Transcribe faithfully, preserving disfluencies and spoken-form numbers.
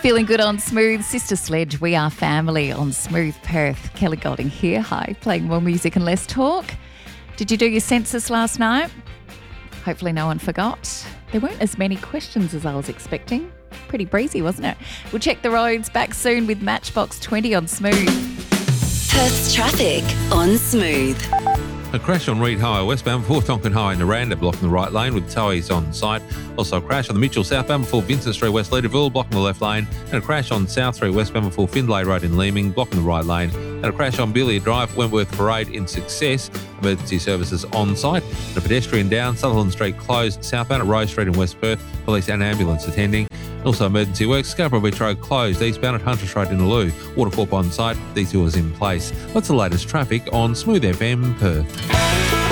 Feeling good on Smooth. Sister Sledge, we are family on Smooth Perth. Kelly Golding here. Hi, playing more music and less talk. Did you do your census last night? Hopefully no one forgot. There weren't as many questions as I was expecting. Pretty breezy, wasn't it? We'll check the roads. Back soon with Matchbox twenty on Smooth. Perth's traffic on Smooth. A crash on Reed Highway westbound before Tonkin Highway in Naranda, blocking the right lane with towies on site. Also a crash on the Mitchell southbound before Vincent Street West Leederville, blocking the left lane. And a crash on South Street westbound before Findlay Road in Leeming, blocking the right lane. And a crash on Billiard Drive, Wentworth Parade in Success. Emergency services on site. And a pedestrian down, Sutherland Street closed southbound at Rose Street in West Perth. Police and ambulance attending. Also emergency works, Scarborough Beach Road closed, eastbound at Hunter Street in Aloo. Watercorp on site, detours in place. What's the latest traffic on Smooth F M Perth?